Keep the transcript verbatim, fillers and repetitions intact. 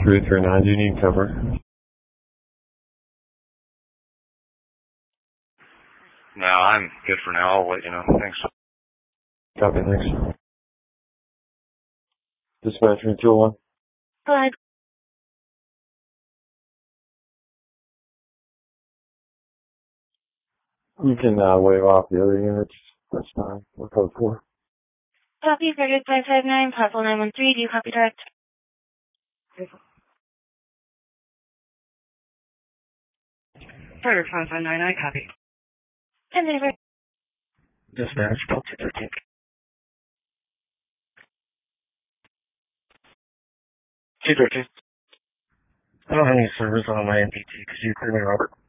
three three nine, do you need cover? No, I'm good for now. I'll let you know. Thanks. Copy, thanks. Dispatcher two oh one. Go ahead. You can uh, wave off the other units. That's fine. We're code four. Copy, Frederick five five nine, possible nine one three. Do you copy direct? Frederick five five nine, I copy. ten deliver. Dispatch, twelve two thirteen. two thirteen. I don't have any service on my M P T. Could you clear me, Robert?